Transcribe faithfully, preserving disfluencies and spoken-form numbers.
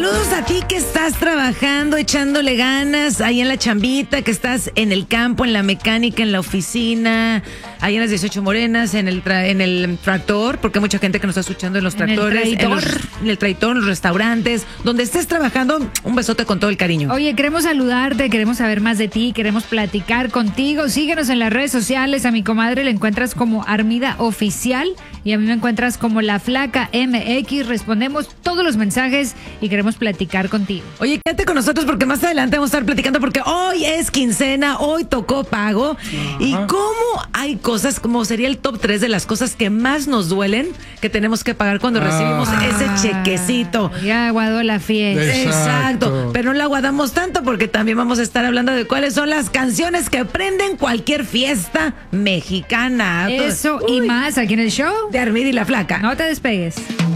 Saludos a ti que estás trabajando, echándole ganas, ahí en la chambita, que estás en el campo, en la mecánica, en la oficina, ahí en las dieciocho Morenas, en el tra- en el tractor, porque hay mucha gente que nos está escuchando en los En el tractores, en, traidor. los- en el traitor, en los restaurantes, donde estés trabajando, un besote con todo el cariño. Oye, queremos saludarte, queremos saber más de ti, queremos platicar contigo. Síguenos en las redes sociales. A mi comadre le encuentras como Armida Oficial y a mí me encuentras como La Flaca M X. Respondemos todos los mensajes y queremos platicar contigo. Oye, quédate con nosotros porque más adelante vamos a estar platicando porque hoy es quincena, hoy tocó pago. Y cómo hay cosas, como sería el top tres de las cosas que más nos duelen que tenemos que pagar cuando recibimos ese chequecito. Ya aguadó la fiesta. Exacto. Exacto. Pero no la aguadamos tanto porque también vamos a estar hablando de cuáles son las canciones que prenden cualquier fiesta mexicana. Eso y Uy, más aquí en el show. de Armida y la Flaca. No te despegues.